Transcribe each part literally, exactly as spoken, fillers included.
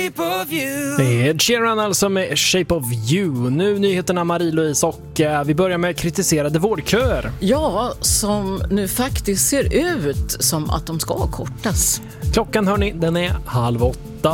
Ed Sheeran alltså med Shape of You. Nu nyheterna Marie-Louise och uh, vi börjar med kritiserade vårdköer. Ja, som nu faktiskt ser ut som att de ska kortas. Klockan hörni, den är halv åtta.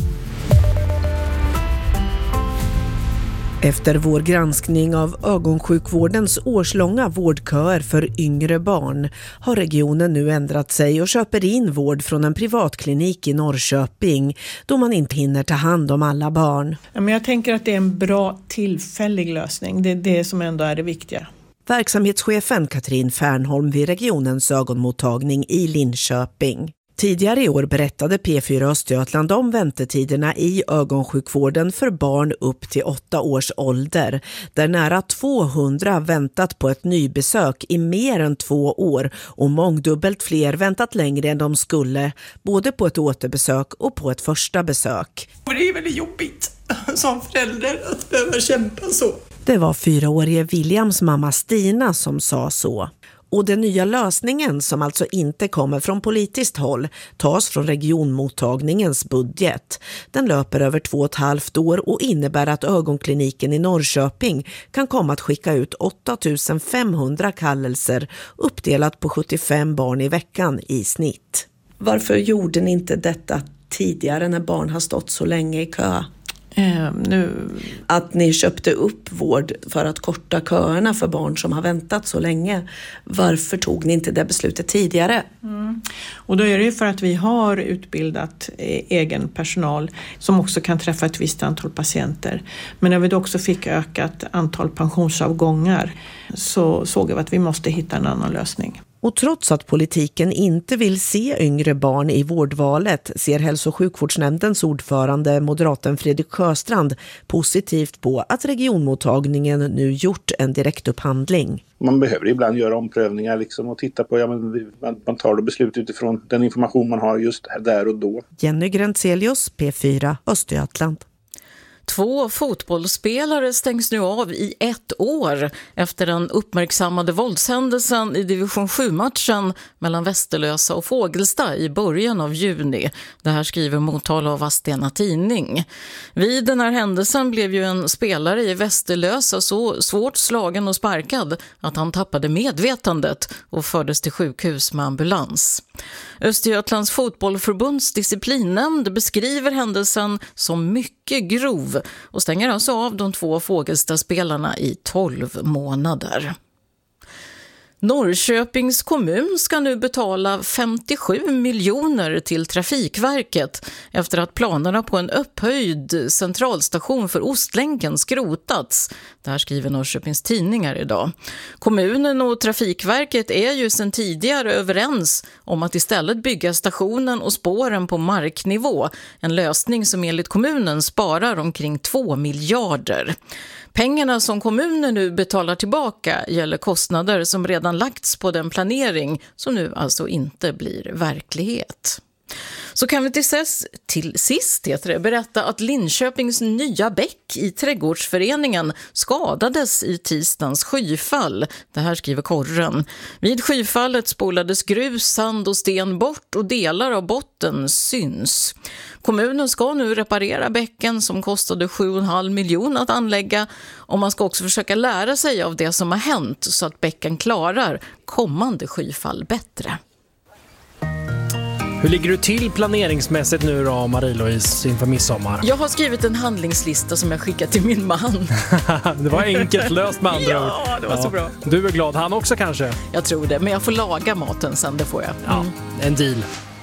Efter vår granskning av ögonsjukvårdens årslånga vårdköer för yngre barn har regionen nu ändrat sig och köper in vård från en privatklinik i Norrköping då man inte hinner ta hand om alla barn. Men jag tänker att det är en bra tillfällig lösning. Det är det som ändå är det viktiga. Verksamhetschefen Katrin Fernholm vid regionens ögonmottagning i Linköping. Tidigare i år berättade P fyra Östergötland om väntetiderna i ögonsjukvården för barn upp till åtta års ålder, där nära tvåhundra väntat på ett nybesök i mer än två år och mångdubbelt fler väntat längre än de skulle, både på ett återbesök och på ett första besök. Och det är väldigt jobbigt som förälder att behöva kämpa så. Det var fyraårige Williams mamma Stina som sa så. Och den nya lösningen, som alltså inte kommer från politiskt håll, tas från regionmottagningens budget. Den löper över två och ett halvt år och innebär att ögonkliniken i Norrköping kan komma att skicka ut åtta tusen femhundra kallelser uppdelat på sjuttiofem barn i veckan i snitt. Varför gjorde ni inte detta tidigare när barn har stått så länge i kö? Eh, nu... Att ni köpte upp vård för att korta köerna för barn som har väntat så länge. Varför tog ni inte det beslutet tidigare? Mm. Och då är det ju för att vi har utbildat eh, egen personal som också kan träffa ett visst antal patienter. Men när vi då också fick ökat antal pensionsavgångar så såg vi att vi måste hitta en annan lösning. Och trots att politiken inte vill se yngre barn i vårdvalet ser hälso- och sjukvårdsnämndens ordförande moderaten Fredrik Sjöstrand positivt på att regionmottagningen nu gjort en direktupphandling. Man behöver ibland göra omprövningar liksom och titta på, ja, men man tar då beslut utifrån den information man har just där och då. Jenny Gröntzelius, P fyra Östergötland. Två fotbollsspelare stängs nu av i ett år efter den uppmärksammade våldshändelsen i division sju-matchen mellan Västerlösa och Fågelsta i början av juni. Det här skriver Motala och Vadstena Tidning. Vid den här händelsen blev ju en spelare i Västerlösa så svårt slagen och sparkad att han tappade medvetandet och fördes till sjukhus med ambulans. Östergötlands fotbollförbunds disciplinnämnd beskriver händelsen som mycket grov och stänger alltså av de två Fågelsta-spelarna i tolv månader. Norrköpings kommun ska nu betala femtiosju miljoner till Trafikverket efter att planerna på en upphöjd centralstation för Ostlänken skrotats. Det här skriver Norrköpings tidningar idag. Kommunen och Trafikverket är ju sedan tidigare överens om att istället bygga stationen och spåren på marknivå. En lösning som enligt kommunen sparar omkring två miljarder. Pengarna som kommunen nu betalar tillbaka gäller kostnader som redan lagts på den planering som nu alltså inte blir verklighet. Så kan vi till, ses, till sist heter det, berätta att Linköpings nya bäck i trädgårdsföreningen skadades i tisdagens skyfall. Det här skriver Korren. Vid skyfallet spolades grus, sand och sten bort och delar av botten syns. Kommunen ska nu reparera bäcken som kostade sju och en halv miljon att anlägga och man ska också försöka lära sig av det som har hänt så att bäcken klarar kommande skyfall bättre. Hur ligger du till planeringsmässigt nu då, Marie-Louise, inför midsommar? Jag har skrivit en handlingslista som jag skickat till min man. Det var enkelt löst med andra ord. Ja, det var ja. så bra. Du är glad, han också kanske? Jag tror det, men jag får laga maten sen, det får jag. Mm. Ja, en deal.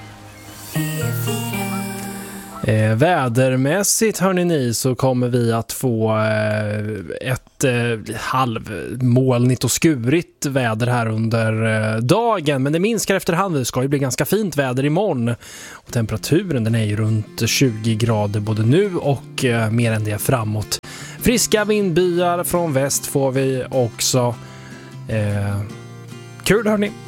Eh, vädermässigt hörni ni så kommer vi att få eh, ett eh, halvmolnigt och skurigt väder här under eh, dagen, men det minskar efterhand. Det ska ju bli ganska fint väder imorgon och temperaturen den är ju runt tjugo grader både nu och eh, mer än det framåt. Friska vindbyar från väst får vi också. Eh, kul hörni!